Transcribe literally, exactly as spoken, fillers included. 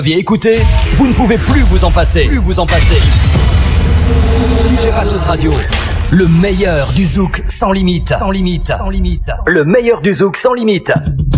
Aviez écouté, vous ne pouvez plus vous en passer. Plus vous en passer. D J Patos Radio, le meilleur du zouk sans limite. Sans limite. Sans limite. Le meilleur du zouk sans limite.